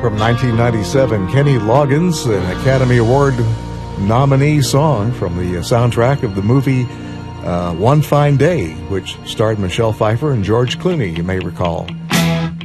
From 1997, Kenny Loggins, an Academy Award nominee song from the soundtrack of the movie One Fine Day, which starred Michelle Pfeiffer and George Clooney, you may recall.